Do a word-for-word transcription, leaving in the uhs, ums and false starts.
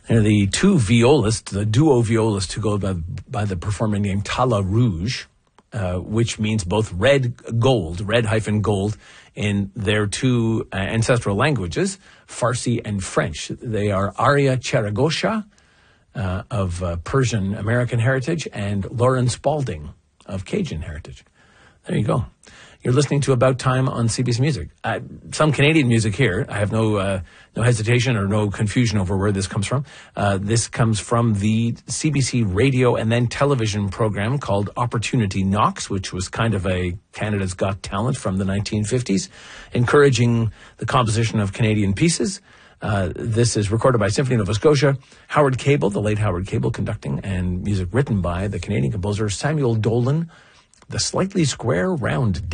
They're the two violists, the duo violists who go by, by the performing name Tala Rouge, uh, which means both red gold, red hyphen gold, in their two uh, ancestral languages, Farsi and French. They are Arya Cheragosha uh, of uh, Persian American heritage and Lauren Spalding of Cajun heritage. There you go. You're listening to About Time on C B C Music. Uh, some Canadian music here. I have no uh, no hesitation or no confusion over where this comes from. Uh, this comes from the C B C radio and then television program called Opportunity Knocks, which was kind of a Canada's Got Talent from the nineteen fifties, encouraging the composition of Canadian pieces. Uh, this is recorded by Symphony Nova Scotia. Howard Cable, the late Howard Cable, conducting, and music written by the Canadian composer Samuel Dolan. The Slightly Square Round